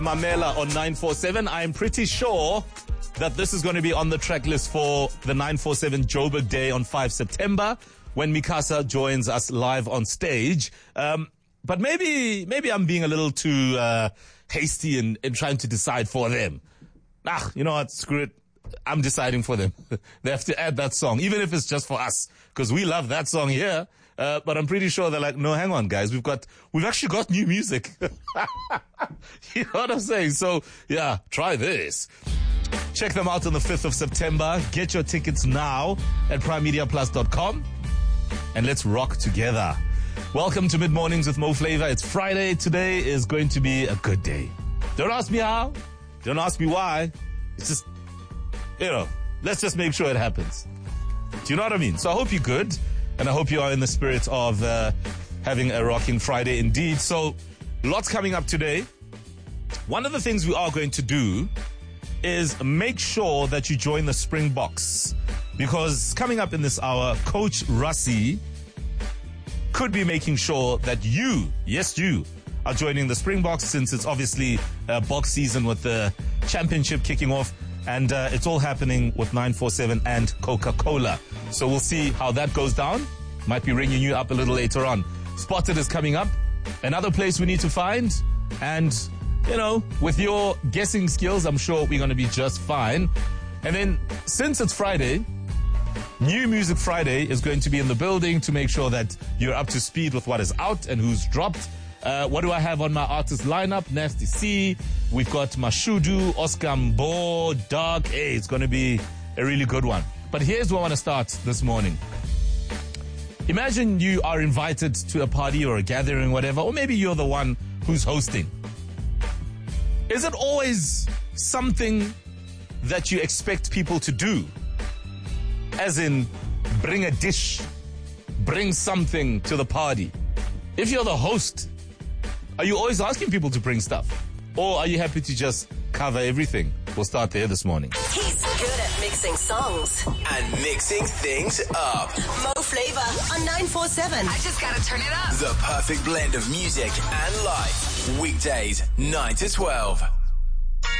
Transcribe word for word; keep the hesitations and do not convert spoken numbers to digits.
Mamela on nine four seven. I'm pretty sure that this is going to be on the track list for the nine four seven Joburg Day on the fifth of September when Mikasa joins us live on stage. Um, but maybe maybe I'm being a little too uh, hasty in, in trying to decide for them. Ah, you know what? Screw it. I'm deciding for them. They have to add that song, even if it's just for us, because we love that song here. Uh, but I'm pretty sure they're like, no, hang on, guys. We've got, we've actually got new music. You know what I'm saying? So, yeah, try this. Check them out on the fifth of September. Get your tickets now at prime media plus dot com. And let's rock together. Welcome to Mid Mornings with Mo Flavor. It's Friday. Today is going to be a good day. Don't ask me how. Don't ask me why. It's just, you know, let's just make sure it happens. Do you know what I mean? So I hope you're good. And I hope you are in the spirit of uh, having a rocking Friday indeed. So, lots coming up today. One of the things we are going to do is make sure that you join the Springboks. Because coming up in this hour, Coach Rassie could be making sure that you, yes you, are joining the Springboks, since it's obviously uh, box season with the championship kicking off. And uh, it's all happening with nine four seven and Coca-Cola. So we'll see how that goes down. Might be ringing you up a little later on. Spotted is coming up. Another place we need to find. And, you know, with your guessing skills, I'm sure we're going to be just fine. And then, since it's Friday, New Music Friday is going to be in the building to make sure that you're up to speed with what is out and who's dropped. Uh, what do I have on my artist lineup? Nasty C. We've got Mashudu, Oscar Mbo, Dark. Hey, it's going to be a really good one. But here's where I want to start this morning. Imagine you are invited to a party or a gathering, whatever, or maybe you're the one who's hosting. Is it always something that you expect people to do? As in, bring a dish, bring something to the party. If you're the host, are you always asking people to bring stuff? Or are you happy to just cover everything? We'll start there this morning. He's good at mixing songs and mixing things up. Mo Flavor on nine four seven. I just gotta turn it up. The perfect blend of music and life. Weekdays, nine to twelve.